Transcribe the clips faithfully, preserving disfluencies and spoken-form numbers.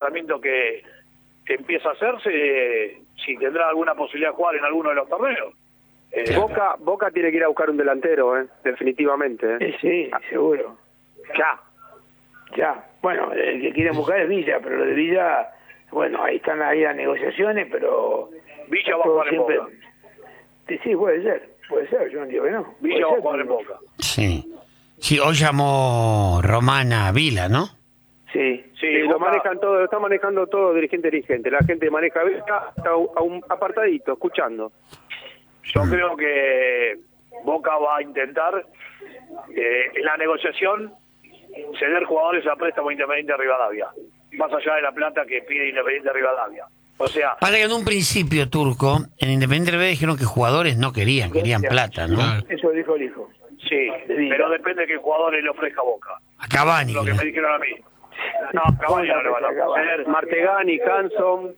nombramiento que, que empieza a hacerse, eh, si tendrá alguna posibilidad de jugar en alguno de los torneos. Eh, Boca Boca tiene que ir a buscar un delantero, eh, definitivamente. Eh. Sí, seguro. Ya. Ya. Bueno, el que quieren buscar es Villa, pero lo de Villa, bueno, ahí están ahí las negociaciones, pero... Villa va a jugar siempre... en Boca. Sí, sí, puede ser, puede ser, yo no digo que no. Villa va a ser, jugar en pero... Boca. Sí. Sí, hoy llamó Romana Vila, ¿no? Sí. Sí, Sí, lo Boca- manejan todo, lo está manejando todo dirigente dirigente. La gente maneja Boca, está a un apartadito, escuchando. Yo creo que Boca va a intentar eh, en la negociación ceder jugadores a préstamo Independiente de Rivadavia, más allá de la plata que pide Independiente de Rivadavia. O sea, Pasa que en un principio, Turco, en Independiente Rivadavia dijeron que jugadores no querían, querían plata, ¿no? Claro. Eso dijo el hijo. sí, pero depende de qué jugadores le ofrezca Boca. A Cavani. Lo que me dijeron a mí. No, Cavani no le van a ofrecer. Martegani, Hanson.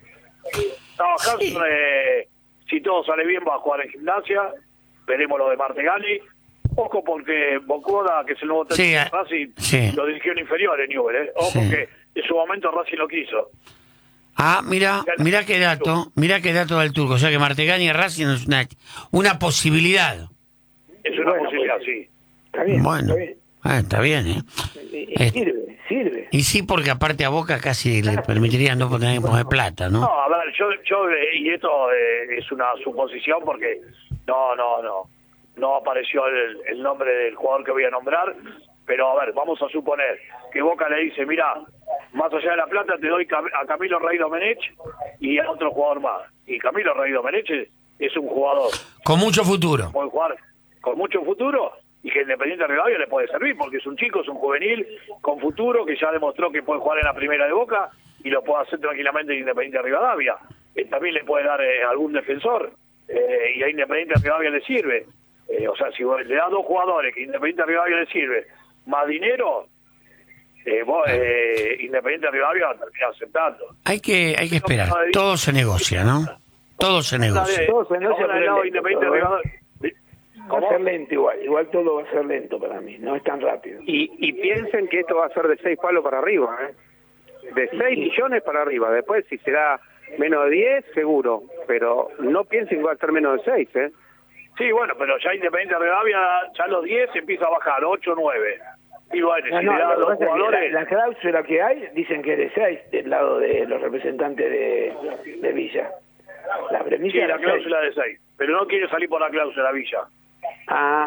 No, Hanson, eh, si todo sale bien, va a jugar en Gimnasia. Veremos lo de Martegani. Ojo porque Bocoda, que es el nuevo técnico Sí, de eh, Racing, sí. lo dirigió en inferior en Newell, ¿eh? Ojo Sí. que en su momento Racing lo quiso. Ah, mira, mira qué dato, mira qué dato del Turco. O sea que Martegani y Racing es una, una posibilidad. Es una Bueno, posibilidad, pues, sí. Está bien, Bueno, está bien. ah, está bien, ¿eh? Y- y Eh, Sirve, sirve. Y sí, porque aparte a Boca casi le permitirían no tener que poner plata, ¿no? No, a ver, yo, yo eh, y esto eh, es una suposición porque no, no, no, no apareció el, el nombre del jugador que voy a nombrar, pero a ver, vamos a suponer que Boca le dice, mira, más allá de la plata te doy Cam- a Camilo Rey Domenech y a otro jugador más. Y Camilo Rey Domenech es, es un jugador Con mucho futuro. que puede jugar con mucho futuro y que Independiente de Rivadavia le puede servir porque es un chico, es un juvenil con futuro que ya demostró que puede jugar en la primera de Boca y lo puede hacer tranquilamente en Independiente de Rivadavia. Eh, también le puede dar eh, algún defensor eh, y a Independiente de Rivadavia le sirve. Eh, o sea, si vos le das dos jugadores que Independiente de Rivadavia le sirve más dinero, eh, vos, eh, Independiente de Rivadavia va a terminar aceptando. Hay que, hay que esperar. Todo se negocia, ¿no? Todo se negocia. Todo se negocia, Ahora del pero lado de lento, Independiente de todo, ¿eh? Rivadavia. Va a ser lento igual, igual todo va a ser lento para mí, no es tan rápido. Y, y piensen que esto va a ser de seis palos para arriba, ¿eh? De seis millones para arriba. Después, si será menos de diez, seguro. Pero no piensen que va a ser menos de seis, ¿eh? Sí, bueno, pero ya Independiente de Rivadavia, ya los diez empieza a bajar, ocho, nueve. Y bueno, No, si no, le das lo que dos pasa es que jugadores... la, la cláusula que hay dicen que es de seis del lado de los representantes de, de Villa. La premisa Sí, es la de cláusula de seis. Pero no quiere salir por la cláusula, Villa. Ah,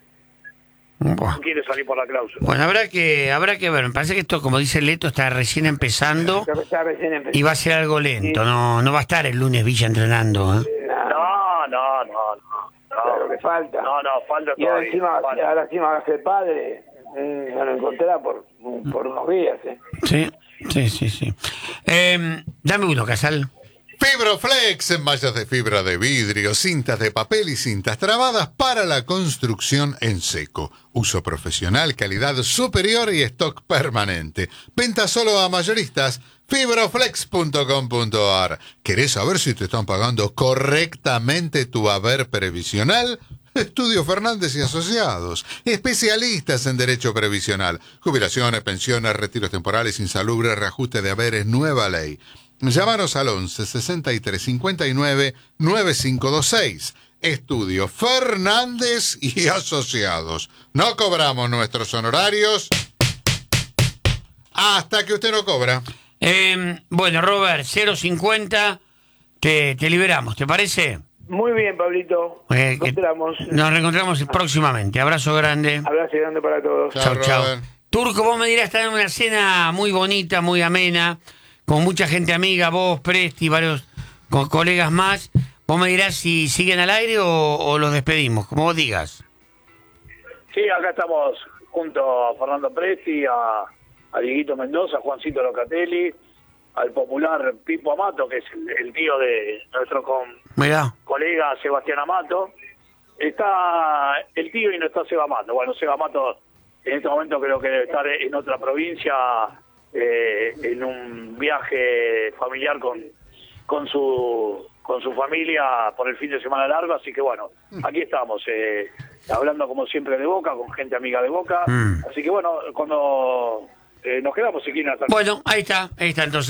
Buah. No quiere salir por la cláusula. Bueno, habrá que, habrá que ver. Me parece que esto, como dice Leto, está recién empezando creo que está recién empezando. y va a ser algo lento. No, no va a estar el lunes Villa entrenando, ¿eh? No, no, no, no. Claro que falta. No, no, falta Y ahora todavía. encima, falta. ahora encima va a ser padre, mm, no lo encontrará por, por unos días, ¿eh? Sí, sí, sí, sí. Eh, dame uno, Casal. Fibroflex, mallas de fibra de vidrio, cintas de papel y cintas trabadas para la construcción en seco. Uso profesional, calidad superior y stock permanente. Venta solo a mayoristas. Fibroflex punto com punto a r. ¿Querés saber si te están pagando correctamente tu haber previsional? Estudio Fernández y Asociados, especialistas en derecho previsional, jubilaciones, pensiones, retiros temporales, insalubres, reajuste de haberes, nueva ley. Llámanos al once sesenta y tres cincuenta y nueve noventa y cinco veintiséis. Estudio Fernández y Asociados. No cobramos nuestros honorarios hasta que usted no cobra. Eh, bueno, Robert, cero cincuenta, te, te liberamos, ¿te parece? Muy bien, Pablito. Eh, Nos que- encontramos. Nos reencontramos próximamente. Abrazo grande. Abrazo grande para todos. Chau, Chao, chau. Robert. Turco, vos me dirás, estar en una cena muy bonita, muy amena, con mucha gente amiga, vos, Presti, varios con colegas más. Vos me dirás si siguen al aire o, o los despedimos, como vos digas. Sí, acá estamos junto a Fernando Presti, a, a Dieguito Mendoza, a Juancito Locatelli, al popular Pipo Amato, que es el, el tío de nuestro con, Mirá. colega Sebastián Amato. Está el tío y no está Seba Amato. Bueno, Seba Amato en este momento creo que debe estar en otra provincia, eh, en un viaje familiar con, con su con su familia por el fin de semana largo, así que bueno, aquí estamos, eh, hablando como siempre de Boca, con gente amiga de Boca, Mm. así que bueno, cuando eh, nos quedamos si quieren hasta... Bueno, ahí está, ahí está entonces.